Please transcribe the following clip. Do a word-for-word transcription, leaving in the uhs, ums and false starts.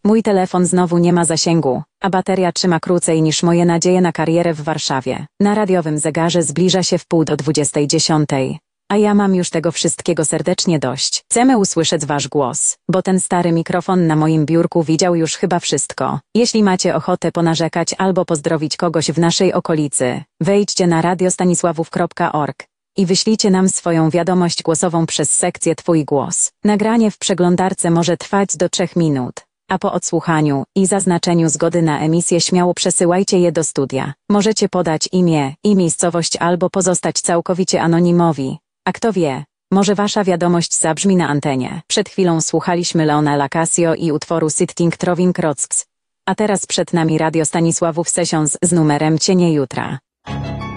Mój telefon znowu nie ma zasięgu, a bateria trzyma krócej niż moje nadzieje na karierę w Warszawie. Na radiowym zegarze zbliża się wpół do dwudziestej dziesiątej. A ja mam już tego wszystkiego serdecznie dość. Chcemy usłyszeć wasz głos, bo ten stary mikrofon na moim biurku widział już chyba wszystko. Jeśli macie ochotę ponarzekać albo pozdrowić kogoś w naszej okolicy, wejdźcie na radio stanisławów kropka org i wyślijcie nam swoją wiadomość głosową przez sekcję Twój głos. Nagranie w przeglądarce może trwać do trzech minut, a po odsłuchaniu i zaznaczeniu zgody na emisję śmiało przesyłajcie je do studia. Możecie podać imię i miejscowość albo pozostać całkowicie anonimowi. A kto wie, może wasza wiadomość zabrzmi na antenie. Przed chwilą słuchaliśmy Leona Lacasio i utworu Sitting Trovim Krocks, a teraz przed nami Radio Stanisławów Sessions z numerem Cienie Jutra.